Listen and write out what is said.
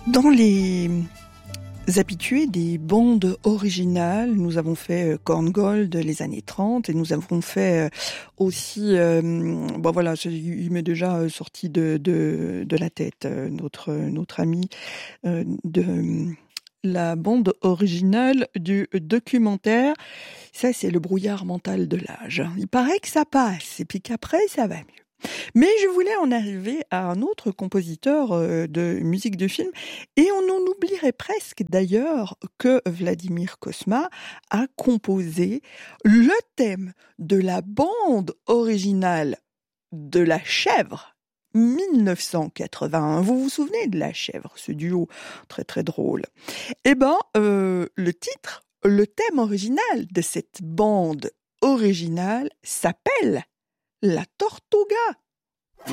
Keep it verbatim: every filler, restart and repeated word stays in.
Dans les habitués des bandes originales, nous avons fait Korn Gold les années trente et nous avons fait aussi, euh, bon voilà, il m'est déjà sorti de, de, de la tête, notre, notre ami euh, de la bande originale du documentaire. Ça, c'est le brouillard mental de l'âge. Il paraît que ça passe et puis qu'après, ça va mieux. Mais je voulais en arriver à un autre compositeur de musique de film et on en oublierait presque d'ailleurs que Vladimir Cosma a composé le thème de la bande originale de La Chèvre mille neuf cent quatre-vingt-un. Vous vous souvenez de La Chèvre, ce duo très très drôle? Eh ben, euh, le titre, le thème original de cette bande originale s'appelle La Tortuga.